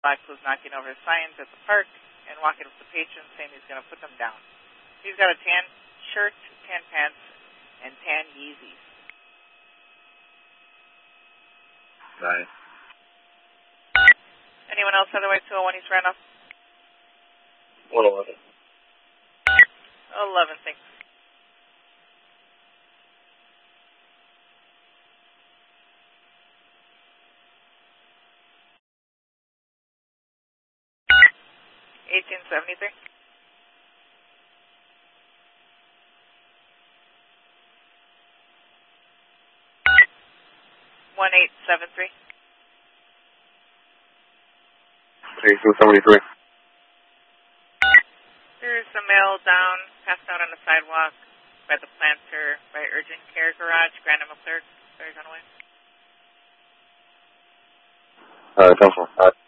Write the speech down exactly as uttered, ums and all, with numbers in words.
Black was knocking over signs at the park and walking up to patrons saying he's going to put them down. He's got a tan shirt, tan pants, and tan Yeezys. Nice. Anyone else otherwise two oh one East Randolph? one eleven. eleven, thanks. eighteen seventy-three. one eight seven three. eighteen seventy-three. There's a male down, passed out on the sidewalk by the planter by Urgent Care Garage, Grand and McClurg. Sorry, gone away. Uh, come from.